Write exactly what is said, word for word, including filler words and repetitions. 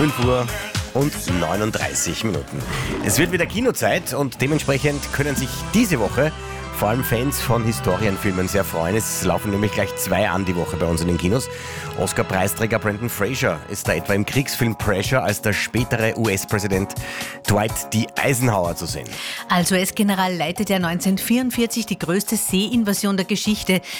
fünf Uhr und neununddreißig Minuten. Es wird wieder Kinozeit und dementsprechend können sich diese Woche vor allem Fans von Historienfilmen sehr freuen. Es laufen nämlich gleich zwei an die Woche bei uns in den Kinos. Oscar-Preisträger Brendan Fraser ist da etwa im Kriegsfilm Pressure als der spätere U S-Präsident Dwight D. Eisenhower zu sehen. Als U S-General leitet er neunzehnhundertvierundvierzig die größte Seeinvasion der Geschichte.